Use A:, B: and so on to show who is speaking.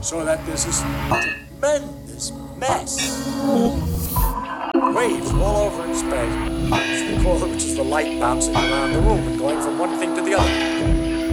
A: So that there's this tremendous mess. Waves all over in space. Which is the light bouncing around the room and going from one thing to the other.